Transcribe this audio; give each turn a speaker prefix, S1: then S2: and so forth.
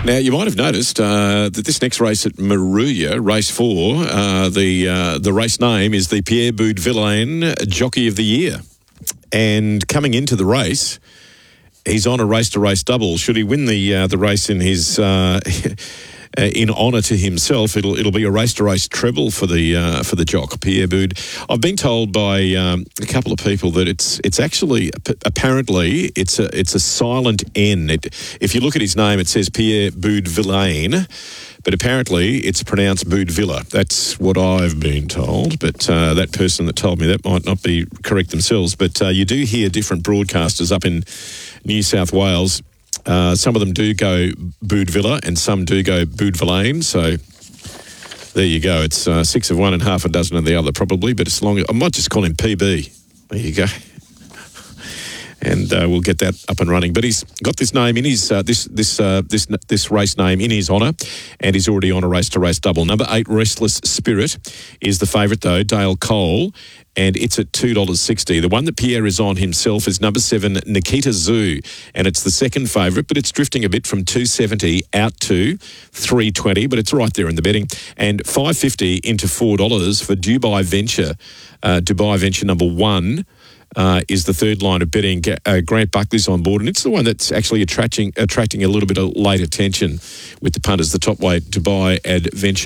S1: Now, you might have noticed that this next race at Moruya, race 4, the race name is the Pierre Boudvillain Jockey of the Year. And coming into the race, he's on a race-to-race double. Should he win the race in his in honour to himself, it'll be a race-to-race treble for the jock Pierre Boud. I've been told by a couple of people that it's actually apparently it's a silent N. If you look at his name, it says Pierre Boudvillain, but apparently it's pronounced Boudvilla. That's what I've been told, but that person that told me that might not be correct themselves. But you do hear different broadcasters up in New South Wales. Some of them do go Boudvilla and some do go Boudvillain. So there you go. It's 6 of one and half a dozen of the other probably, but it's long. I might just call him PB. There you go. And we'll get that up and running. But he's got this name in his this race name in his honour, and he's already on a race-to-race double. Number 8, Restless Spirit, is the favourite though, Dale Cole, and it's at $2.60. The one that Pierre is on himself is number 7, Nikita Zoo, and it's the second favourite, but it's drifting a bit from $2.70 out to $3.20, but it's right there in the betting. And $5.50 into $4 for Dubai Venture. Dubai Venture number 1. Is the third line of betting. Grant Buckley's on board, and it's the one that's actually attracting a little bit of late attention with the punters. The top weight Dubai Adventure